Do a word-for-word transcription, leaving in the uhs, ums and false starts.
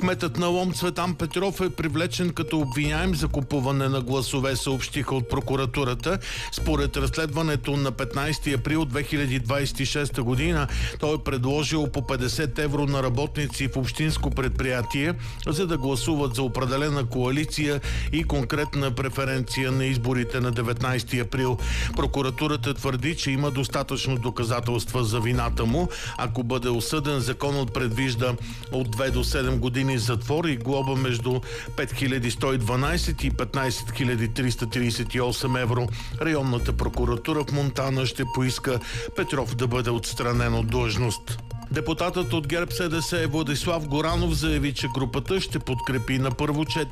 Кметът на Лом Цветан Петров е привлечен като обвиняем за купуване на гласове, съобщиха от прокуратурата. Според разследването на петнайсети април две хиляди двайсет и шеста година той е предложил по петдесет евро на работници в общинско предприятие, за да гласуват за определена коалиция и конкретна преференция на изборите на деветнайсети април. Прокуратурата твърди, че има достатъчно доказателства за вината му. Ако бъде осъден, законът предвижда от две до седем години затвор и глоба между пет хиляди сто и дванайсет и петнайсет хиляди триста трийсет и осем евро. Районната прокуратура в Монтана ще поиска Петров да бъде отстранен от длъжност. Депутатът от ГЕРБ СДС Владислав Горанов заяви, че групата ще подкрепи на първо четене